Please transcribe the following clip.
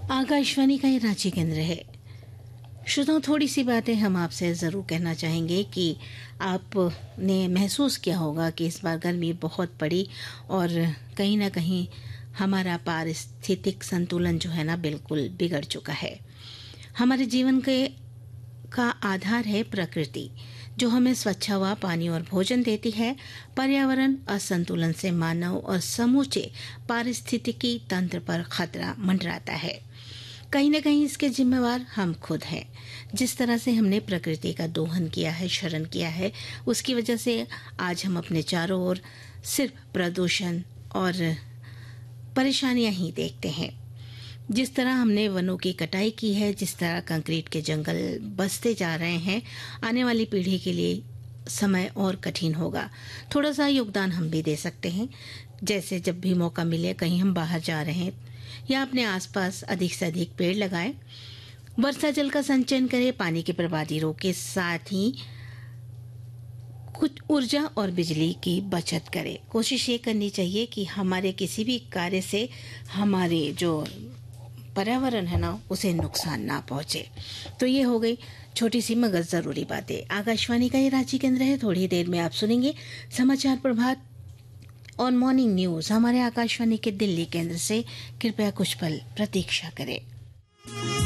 आकाशवाणी का ये रांची केंद्र है। श्रोताओं, थोड़ी सी बातें हम आपसे ज़रूर कहना चाहेंगे कि आपने महसूस किया होगा कि इस बार गर्मी बहुत पड़ी और कहीं ना कहीं हमारा पारिस्थितिक संतुलन जो है ना बिल्कुल बिगड़ चुका है। हमारे जीवन के का आधार है प्रकृति, जो हमें स्वच्छ हवा, पानी और भोजन देती है। पर्यावरण असंतुलन से मानव और समूचे पारिस्थितिकी तंत्र पर खतरा मंडराता है। कहीं न कहीं इसके जिम्मेवार हम खुद हैं। जिस तरह से हमने प्रकृति का दोहन किया है, शरण किया है, उसकी वजह से आज हम अपने चारों ओर सिर्फ प्रदूषण और परेशानियां ही देखते हैं। जिस तरह हमने वनों की कटाई की है, जिस तरह कंक्रीट के जंगल बसते जा रहे हैं, आने वाली पीढ़ी के लिए समय और कठिन होगा। थोड़ा सा योगदान हम भी दे सकते हैं, जैसे जब भी मौका मिले कहीं हम बाहर जा रहे हैं या अपने आसपास अधिक से अधिक पेड़ लगाएं, वर्षा जल का संचयन करें, पानी की बर्बादी रोके, साथ ही कुछ ऊर्जा और बिजली की बचत करें। कोशिश ये करनी चाहिए कि हमारे किसी भी कार्य से हमारे जो पर्यावरण है ना उसे नुकसान ना पहुंचे। तो ये हो गई छोटी सी मगर जरूरी बातें। आकाशवाणी का ये रांची केंद्र है। थोड़ी देर में आप सुनेंगे समाचार प्रभात और मॉर्निंग न्यूज हमारे आकाशवाणी के दिल्ली केंद्र से। कृपया कुछ पल प्रतीक्षा करें।